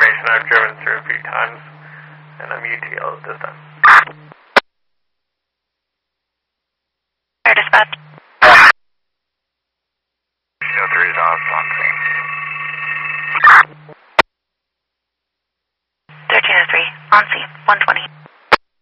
information. I've driven through a few times, and I'm UTL at this time. Air dispatch. 03 is on scene. 1303, on scene, 120.